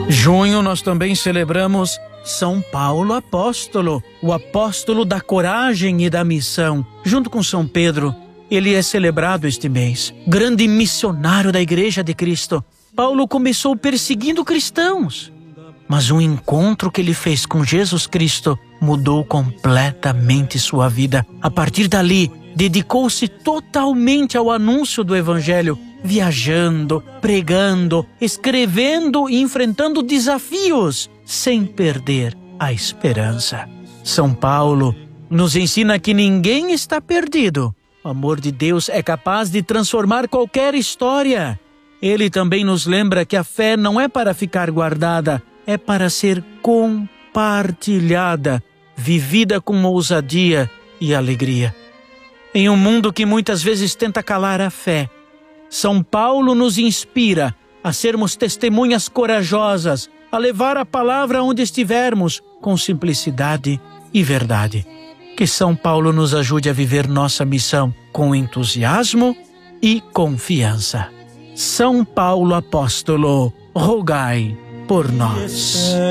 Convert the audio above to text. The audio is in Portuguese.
Junho nós também celebramos São Paulo Apóstolo, o apóstolo da coragem e da missão. Junto com São Pedro, ele é celebrado este mês. Grande missionário da Igreja de Cristo. Paulo começou perseguindo cristãos, mas um encontro que ele fez com Jesus Cristo mudou completamente sua vida. A partir dali, dedicou-se totalmente ao anúncio do Evangelho, viajando, pregando, escrevendo e enfrentando desafios, sem perder a esperança. São Paulo nos ensina que ninguém está perdido. O amor de Deus é capaz de transformar qualquer história. Ele também nos lembra que a fé não é para ficar guardada, é para ser compartilhada, vivida com ousadia e alegria. Em um mundo que muitas vezes tenta calar a fé, São Paulo nos inspira a sermos testemunhas corajosas, a levar a palavra onde estivermos, com simplicidade e verdade. Que São Paulo nos ajude a viver nossa missão com entusiasmo e confiança. São Paulo Apóstolo, rogai por nós.